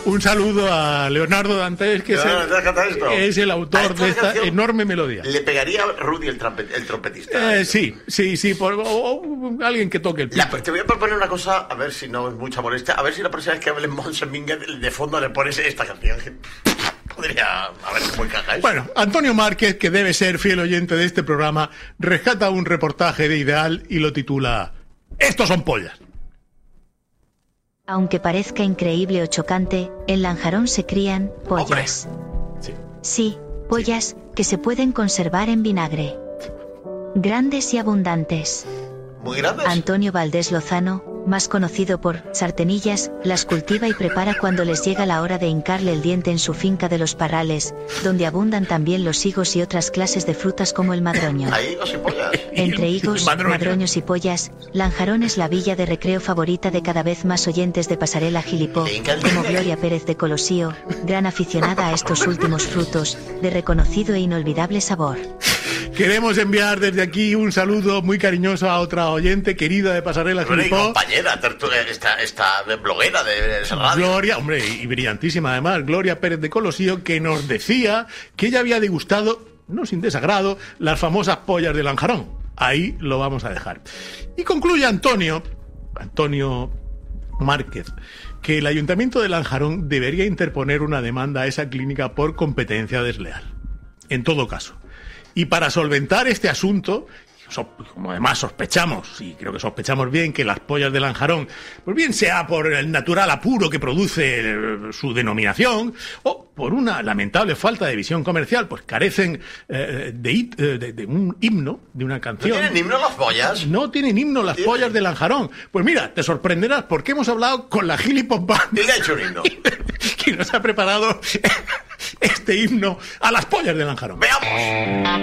Un saludo a Leonardo Dantes, que es el autor de esta enorme melodía. ¿Le pegaría a Rudy el trompetista? Sí, o alguien que toque el pito. Te voy a proponer una cosa, a ver si no es mucha molestia, a ver si la próxima vez que hables Monsenmingue de fondo le pones esta canción. Podría, a ver cómo encaja eso. Bueno, Antonio Márquez, que debe ser fiel oyente de este programa, rescata un reportaje de Ideal y lo titula «Estos son pollas». Aunque parezca increíble o chocante, en Lanjarón se crían pollas. Sí, pollas que se pueden conservar en vinagre. Grandes y abundantes. ¿Muy grandes? Antonio Valdés Lozano, más conocido por Sartenillas, las cultiva y prepara cuando les llega la hora de hincarle el diente en su finca de Los Parrales, donde abundan también los higos y otras clases de frutas como el madroño. ¿Hay higos y pollas? Entre higos, madroños y pollas, Lanjarón es la villa de recreo favorita de cada vez más oyentes de Pasarela Gilipó, como Gloria Pérez de Colosío, gran aficionada a estos últimos frutos, de reconocido e inolvidable sabor. Queremos enviar desde aquí un saludo muy cariñoso a otra oyente querida de Pasarela Gilipó. Compañera, esta bloguera de esa radio. Gloria, hombre, y brillantísima además, Gloria Pérez de Colosío, que nos decía que ella había degustado, no sin desagrado, las famosas pollas de Lanjarón. Ahí lo vamos a dejar. Y concluye Antonio Márquez, que el Ayuntamiento de Lanjarón debería interponer una demanda a esa clínica por competencia desleal. En todo caso. Y para solventar este asunto, como además sospechamos, y creo que sospechamos bien, que las pollas de Lanjarón, pues bien sea por el natural apuro que produce su denominación, o por una lamentable falta de visión comercial, pues carecen de un himno, de una canción. ¿No tienen himno las pollas? No tienen himno las pollas de Lanjarón. Pues mira, te sorprenderás porque hemos hablado con la Gilipop Band. ¿Y le ha hecho un himno? Que nos ha preparado este himno a las pollas de Lanjarón. ¡Veamos!